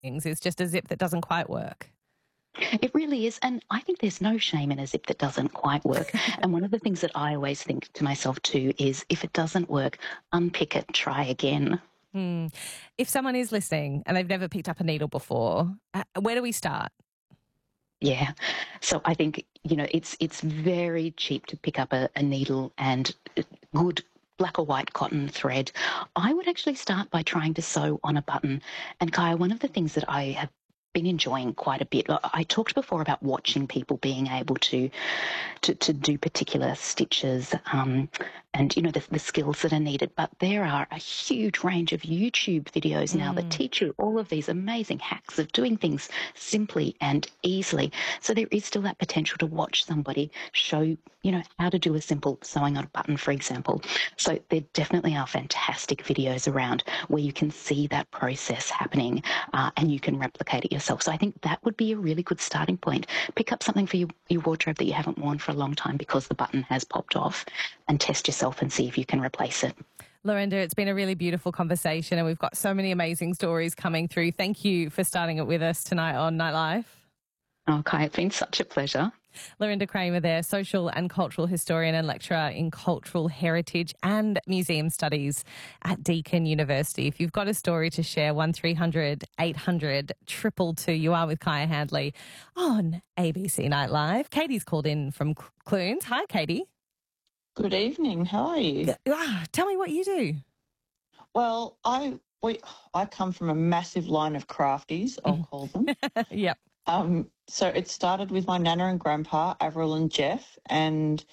things is just a zip that doesn't quite work. It really is. And I think there's no shame in a zip that doesn't quite work. And one of the things that I always think to myself too is if it doesn't work, unpick it, try again. If someone is listening and they've never picked up a needle before, where do we start? Yeah. So I think, it's very cheap to pick up a needle and good black or white cotton thread. I would actually start by trying to sew on a button. And Kaya, one of the things that I have been enjoying quite a bit. I talked before about watching people being able to do particular stitches, and the skills that are needed. But there are a huge range of YouTube videos now that teach you all of these amazing hacks of doing things simply and easily. So there is still that potential to watch somebody show, how to do a simple sewing on a button, for example. So there definitely are fantastic videos around where you can see that process happening, and you can replicate it yourself. So I think that would be a really good starting point. Pick up something for your wardrobe that you haven't worn for a long time because the button has popped off, and test yourself and see if you can replace it. Lorinda, it's been a really beautiful conversation and we've got so many amazing stories coming through. Thank you for starting it with us tonight on Nightlife. Okay, it's been such a pleasure. Lorinda Kramer there, social and cultural historian and lecturer in cultural heritage and museum studies at Deakin University. If you've got a story to share, 1300 800 222. You are with Kaya Handley on ABC Nightlife. Katie's called in from Clunes. Hi, Katie. Good evening. How are you? Tell me what you do. Well, I come from a massive line of crafties, I'll call them. Yep. So it started with my Nana and Grandpa, Avril and Jeff, and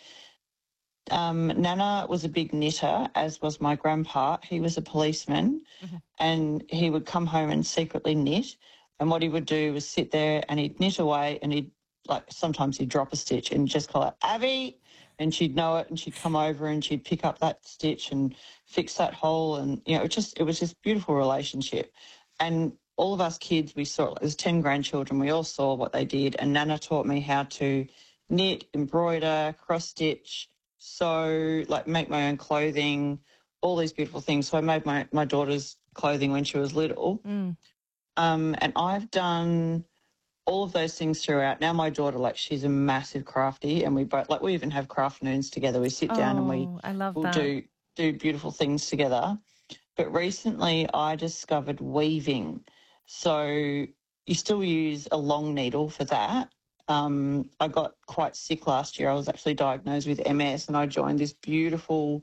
Nana was a big knitter, as was my grandpa. He was a policeman, and he would come home and secretly knit. And what he would do was sit there and he'd knit away, and sometimes he'd drop a stitch and just call out, Abby, and she'd know it, and she'd come over and she'd pick up that stitch and fix that hole. And, it was just beautiful relationship. And all of us kids, we saw, there's 10 grandchildren, we all saw what they did. And Nana taught me how to knit, embroider, cross-stitch, sew, make my own clothing, all these beautiful things. So I made my daughter's clothing when she was little. And I've done all of those things throughout. Now my daughter, she's a massive crafty, and we both, we even have craft noons together. We sit down and we'll do beautiful things together. But recently I discovered weaving. So you still use a long needle for that. I got quite sick last year. I was actually diagnosed with MS, and I joined this beautiful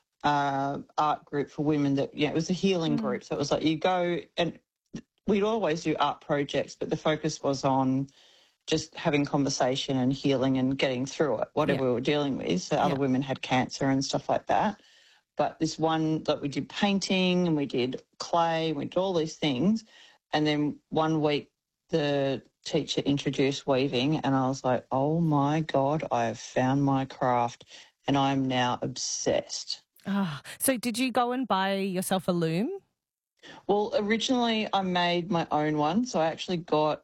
art group for women that, it was a healing group. So it was you go, and we'd always do art projects, but the focus was on just having conversation and healing and getting through it, whatever we were dealing with. So other women had cancer and stuff like that. But this one that we did painting and we did clay, we did all these things. And then one week the teacher introduced weaving, and I was like, oh my God, I have found my craft, and I'm now obsessed. So did you go and buy yourself a loom? Well, originally I made my own one. So I actually got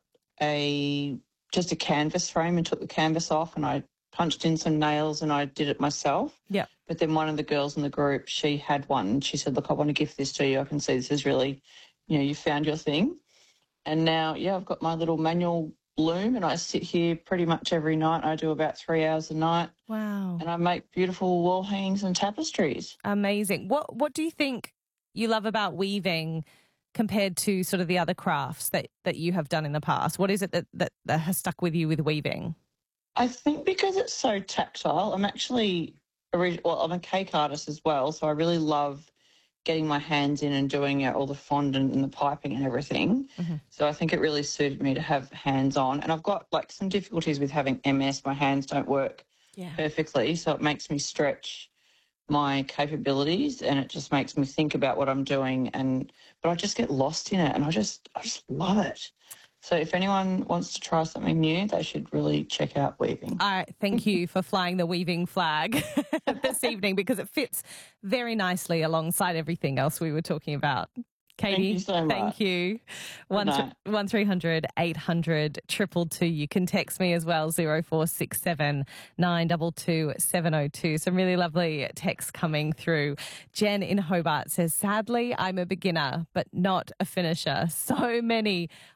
just a canvas frame and took the canvas off, and I punched in some nails and I did it myself. Yeah. But then one of the girls in the group, she had one, and she said, look, I want to gift this to you. I can see this is really, you found your thing. And now, I've got my little manual loom, and I sit here pretty much every night. I do about 3 hours a night. Wow. And I make beautiful wall hangings and tapestries. Amazing. What do you think you love about weaving compared to sort of the other crafts that you have done in the past? What is it that has stuck with you with weaving? I think because it's so tactile. I'm actually, I'm a cake artist as well, so I really love getting my hands in and doing all the fondant and the piping and everything. So I think it really suited me to have hands on. And I've got some difficulties with having MS. My hands don't work perfectly, so it makes me stretch my capabilities, and it just makes me think about what I'm doing. But I just get lost in it, and I just love it. So if anyone wants to try something new, they should really check out weaving. All right, thank you for flying the weaving flag this evening, because it fits very nicely alongside everything else we were talking about. Katie, Thank you so much. thank you. Good night. 1300 800 222. You can text me as well, 0467 922 702. Some really lovely texts coming through. Jen in Hobart says, sadly, I'm a beginner, but not a finisher. So many